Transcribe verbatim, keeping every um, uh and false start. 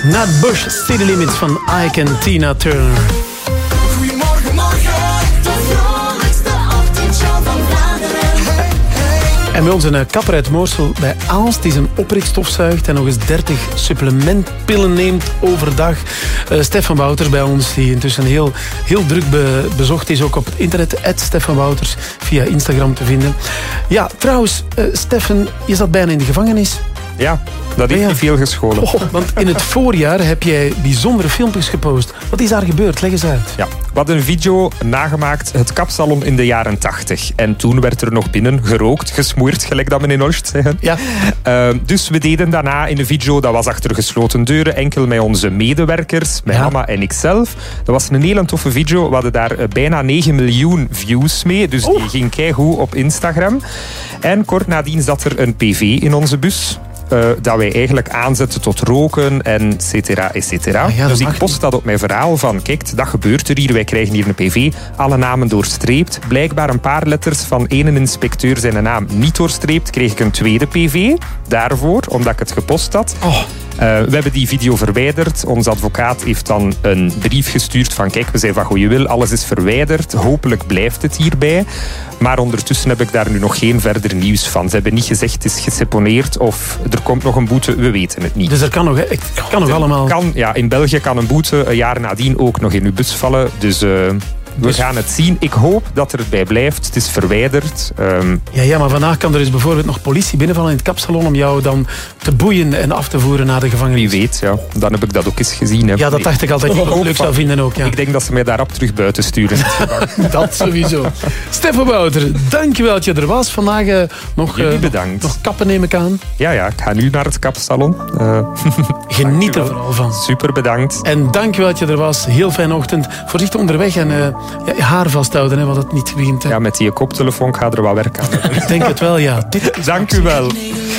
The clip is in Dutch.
Nat Bush, City Limits van Ike en Tina Turner. Goedemorgen, morgen, de vrolijkste ochtendshow van Vlaanderen. En bij ons een kapper uit Moorsel bij Aalst die zijn oprit stofzuigt en nog eens dertig supplementpillen neemt overdag. Uh, Stefan Wouters bij ons, die intussen heel, heel druk be- bezocht is, ook op het internet. at Stefan Wouters, via Instagram te vinden. Ja, trouwens, uh, Stefan, je zat bijna in de gevangenis. Ja, dat heeft Ja. niet veel gescholen. Oh, want in het voorjaar heb jij bijzondere filmpjes gepost. Wat is daar gebeurd? Leg eens uit. Ja, we hadden een video nagemaakt, het kapsalon in de jaren tachtig. En toen werd er nog binnen gerookt, gesmoerd, gelijk dat men in Olst zeggen. Ja. Uh, dus we deden daarna in de video, dat was achter gesloten deuren, enkel met onze medewerkers, met Ja. mama en ikzelf. Dat was een hele toffe video. We hadden daar uh, bijna negen miljoen views mee, dus Oh. die ging keigoed op Instagram. En kort nadien zat er een P V in onze bus. Uh, dat wij eigenlijk aanzetten tot roken en et cetera, et cetera. Ah ja, dat dus ik mag post dat op mijn verhaal van, kijk, dat gebeurt er hier. Wij krijgen hier een P V, alle namen doorstreept. Blijkbaar een paar letters van ene inspecteur zijn naam niet doorstreept, kreeg ik een tweede P V daarvoor, omdat ik het gepost had. Oh. Uh, we hebben die video verwijderd. Onze advocaat heeft dan een brief gestuurd van, kijk, we zijn van goede wil, alles is verwijderd. Hopelijk blijft het hierbij. Maar ondertussen heb ik daar nu nog geen verder nieuws van. Ze hebben niet gezegd het is geseponeerd of er komt nog een boete, we weten het niet. Dus er kan nog, het kan nog allemaal... Kan, ja, in België kan een boete een jaar nadien ook nog in uw bus vallen. Dus... Uh, We Dus- gaan het zien. Ik hoop dat er het bij blijft. Het is verwijderd. Um, Ja, ja, maar vandaag kan er dus bijvoorbeeld nog politie binnenvallen in het kapsalon om jou dan te boeien en af te voeren naar de gevangenis. wie weet, ja. Dan heb ik dat ook eens gezien. Hè. Ja, dat dacht ik altijd dat je dat leuk zou vinden ook. Ja. Ik denk dat ze mij daarop terug buiten sturen. Dat sowieso. Stefan Wouter, dankjewel dat je er was. Vandaag uh, nog, Jullie uh, bedankt. nog kappen neem ik aan. Ja, ja, ik ga nu naar het kapsalon. Uh, Geniet er vooral van. Super bedankt. En dankjewel dat je er was. Heel fijne ochtend. Voorzichtig onderweg en uh, ja, je haar vasthouden, hè, want het niet begint. Hè. Ja, met die koptelefoon ga er wat werk aan. Ik denk het wel, ja. Dit is Dank u wel.